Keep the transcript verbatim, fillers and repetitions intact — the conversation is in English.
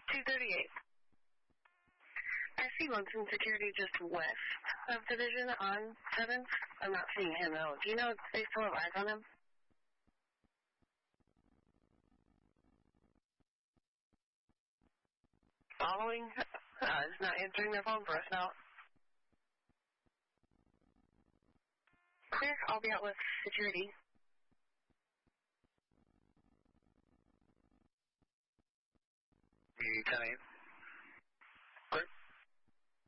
two thirty-eight. I see Lonesome Security just west of Division on seventh. I'm not seeing him, though. Do you know if they still have eyes on him? Following? Uh, is not answering their phone for us now. Clear. I'll be out with security. ten eight.